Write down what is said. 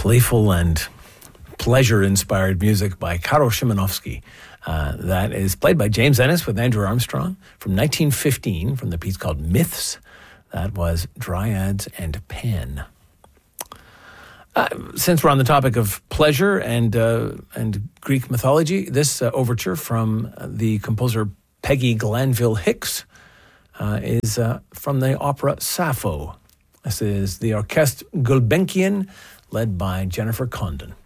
playful and pleasure-inspired music by Karol Szymanowski. That is played by James Ennis with Andrew Armstrong from 1915 from the piece called Myths. That was Dryads and Pan. Since we're on the topic of pleasure and Greek mythology, this overture from the composer Peggy Glanville Hicks is from the opera Sappho. This is the Orchestre Gulbenkian, led by Jennifer Condon.